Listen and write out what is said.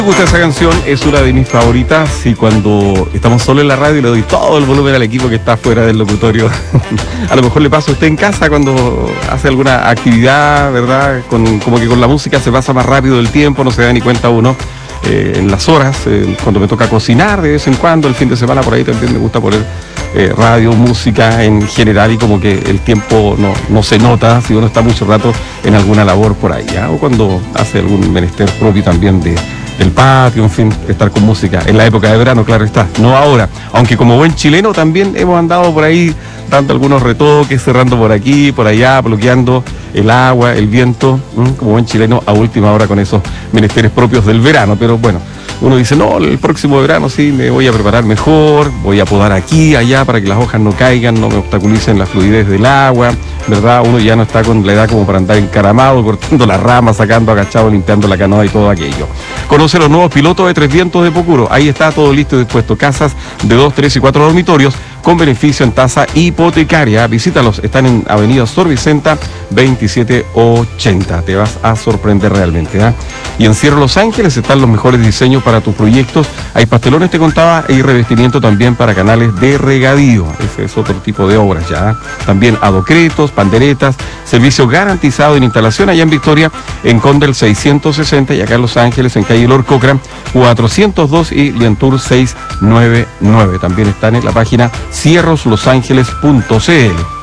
Me gusta esa canción, es una de mis favoritas y cuando estamos solo en la radio le doy todo el volumen al equipo que está fuera del locutorio. A lo mejor le pasa a usted en casa cuando hace alguna actividad, ¿verdad? Como que con la música se pasa más rápido el tiempo, no se da ni cuenta uno. En las horas, cuando me toca cocinar de vez en cuando, el fin de semana por ahí también me gusta poner radio, música en general y como que el tiempo no se nota si uno está mucho rato en alguna labor por ahí, ¿ya? O cuando hace algún menester propio también del patio, en fin, estar con música en la época de verano, claro está, no ahora, aunque como buen chileno también hemos andado por ahí dando algunos retoques, cerrando por aquí, por allá, bloqueando el agua, el viento, como buen chileno a última hora con esos menesteres propios del verano, pero bueno, uno dice, no, el próximo verano sí me voy a preparar mejor, voy a podar aquí, allá, para que las hojas no caigan, no me obstaculicen la fluidez del agua, ¿verdad? Uno ya no está con la edad como para andar encaramado, cortando las ramas, sacando agachado, limpiando la canoa y todo aquello. Conoce los nuevos pilotos de Tres Vientos de Pocuro, ahí está todo listo y dispuesto, casas de 2, 3 y 4 dormitorios, con beneficio en tasa hipotecaria. Visítalos, están en Avenida Sor Vicenta 2780. Te vas a sorprender realmente, ¿eh? Y en Cierro Los Ángeles están los mejores diseños para tus proyectos. Hay pastelones, te contaba, y revestimiento también para canales de regadío. Ese es otro tipo de obras ya. También adocretos, panderetas, servicio garantizado en instalación allá en Victoria, en Condel 660 y acá en Los Ángeles, en calle Lord Cochrane 402 y Lientour 699. También están en la página cierroslosangeles.cl.